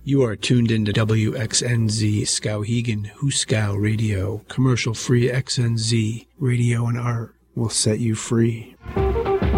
You are tuned into WXNZ Skowhegan, Hooskow Radio, commercial-free XNZ, radio and art will set you free.